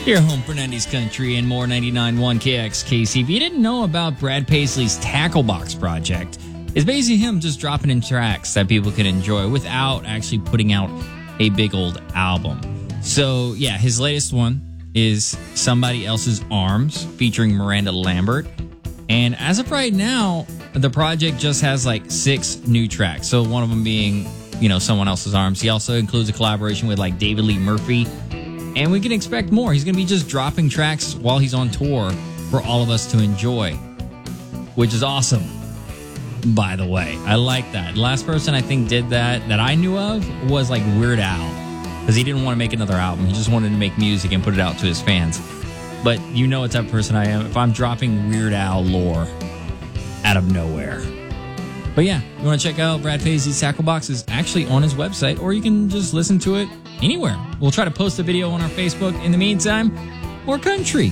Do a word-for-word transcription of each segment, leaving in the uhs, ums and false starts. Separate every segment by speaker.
Speaker 1: Your home for nineties country and more. Ninety-nine point one K X K C. If you didn't know about Brad Paisley's Tackle Box project, it's basically him just dropping in tracks that people can enjoy without actually putting out a big old album. So, yeah, his latest one is Somebody Else's Arms featuring Miranda Lambert. And as of right now, the project just has like six new tracks. So one of them being, you know, Someone Else's Arms. He also includes a collaboration with like David Lee Murphy. And we can expect more. He's going to be just dropping tracks while he's on tour for all of us to enjoy, which is awesome, by the way. I like that. The last person I think did that, that I knew of, was like Weird Al, because he didn't want to make another album. He just wanted to make music and put it out to his fans. But you know what type of person I am. If I'm dropping Weird Al lore out of nowhere. But yeah, you want to check out Brad Paisley's Tackle Box, is actually on his website, or you can just listen to it anywhere. We'll try to post a video on our Facebook. In the meantime, more country.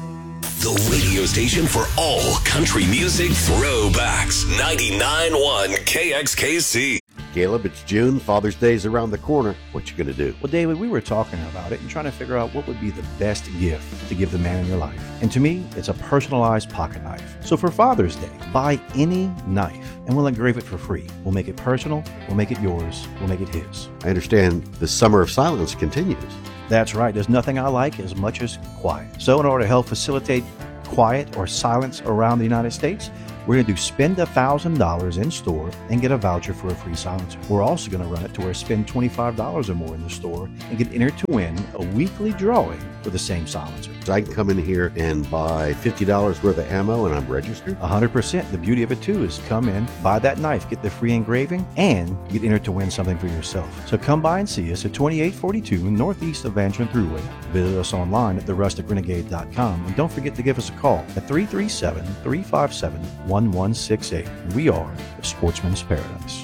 Speaker 2: The radio station for all country music throwbacks. ninety-nine point one K X K C.
Speaker 3: Caleb, it's June. Father's Day is around the corner. What you going to do?
Speaker 4: Well, David, we were talking about it and trying to figure out what would be the best gift to give the man in your life. And to me, it's a personalized pocket knife. So for Father's Day, buy any knife and we'll engrave it for free. We'll make it personal. We'll make it yours. We'll make it his.
Speaker 3: I understand the summer of silence continues.
Speaker 4: That's right. There's nothing I like as much as quiet. So in order to help facilitate quiet or silence around the United States, we're going to do spend one thousand dollars in store and get a voucher for a free silencer. We're also going to run it to where spend twenty-five dollars or more in the store and get entered to win a weekly drawing for the same silencer.
Speaker 3: So I can come in here and buy fifty dollars worth of ammo and I'm registered?
Speaker 4: one hundred percent. The beauty of it too is come in, buy that knife, get the free engraving, and get entered to win something for yourself. So come by and see us at twenty-eight forty-two northeast of Vanderbilt Thruway. Visit us online at the rustic renegade dot com and don't forget to give us a call at three three seven, three five seven, one one six eight. We are the Sportsman's Paradise.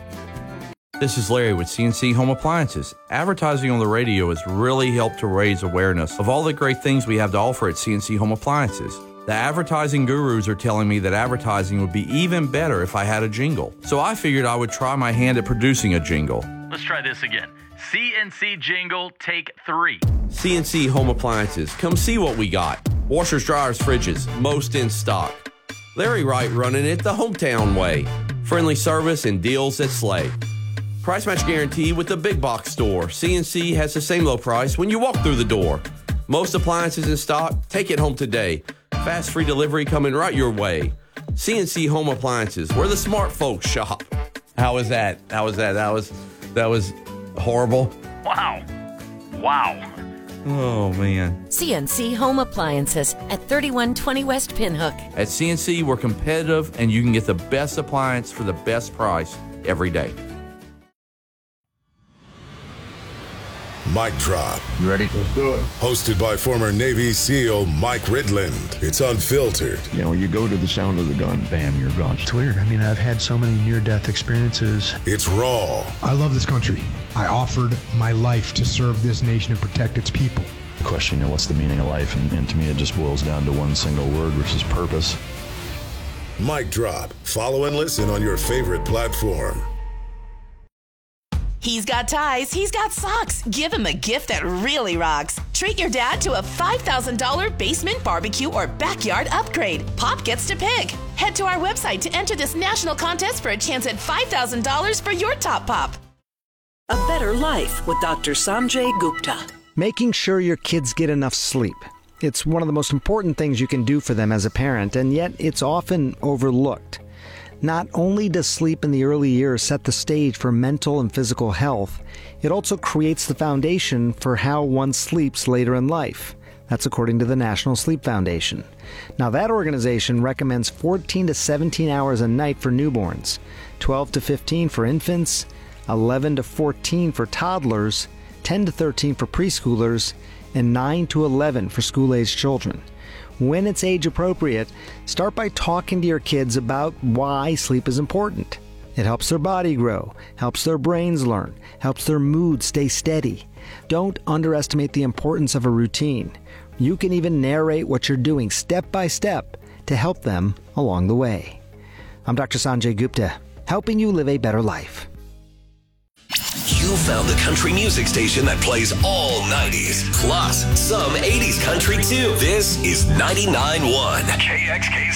Speaker 5: This is Larry with C N C Home Appliances. Advertising on the radio has really helped to raise awareness of all the great things we have to offer at C N C Home Appliances. The advertising gurus are telling me that advertising would be even better if I had a jingle. So I figured I would try my hand at producing a jingle.
Speaker 6: Let's try this again. C N C jingle, take three.
Speaker 5: C N C Home Appliances. Come see what we got. Washers, dryers, fridges, most in stock. Larry Wright running it the hometown way. Friendly service and deals that slay. Price match guarantee with the big box store. C N C has the same low price when you walk through the door. Most appliances in stock, take it home today. Fast free delivery coming right your way. C N C Home Appliances, where the smart folks shop. How was that? How was that? That was that was horrible.
Speaker 6: Wow. Wow.
Speaker 5: Oh, man.
Speaker 7: C N C Home Appliances at thirty-one twenty West Pinhook.
Speaker 5: At C N C, we're competitive, and you can get the best appliance for the best price every day.
Speaker 8: Mic Drop.
Speaker 9: You ready? Let's do it.
Speaker 8: Hosted by former Navy SEAL Mike Ridland. It's unfiltered.
Speaker 9: You know, you go to the sound of the gun, bam, you're gone.
Speaker 10: It's weird. I mean, I've had so many near-death experiences.
Speaker 8: It's raw.
Speaker 10: I love this country. I offered my life to serve this nation and protect its people.
Speaker 9: The question, you know, what's the meaning of life? And, and to me, it just boils down to one single word, which is purpose.
Speaker 8: Mic Drop. Follow and listen on your favorite platform.
Speaker 11: He's got ties, he's got socks. Give him a gift that really rocks. Treat your dad to a five thousand dollars basement barbecue or backyard upgrade. Pop gets to pick. Head to our website to enter this national contest for a chance at five thousand dollars for your top pop.
Speaker 12: A Better Life with Doctor Sanjay Gupta.
Speaker 13: Making sure your kids get enough sleep. It's one of the most important things you can do for them as a parent, and yet it's often overlooked. Not only does sleep in the early years set the stage for mental and physical health, it also creates the foundation for how one sleeps later in life. That's according to the National Sleep Foundation. Now, that organization recommends fourteen to seventeen hours a night for newborns, twelve to fifteen for infants, eleven to fourteen for toddlers, ten to thirteen for preschoolers, and nine to eleven for school-aged children. When it's age appropriate, start by talking to your kids about why sleep is important. It helps their body grow, helps their brains learn, helps their mood stay steady. Don't underestimate the importance of a routine. You can even narrate what you're doing step by step to help them along the way. I'm Doctor Sanjay Gupta, helping you live a better life.
Speaker 2: You found the country music station that plays all nineties, plus some eighties country too. This is ninety-nine point one K X K C.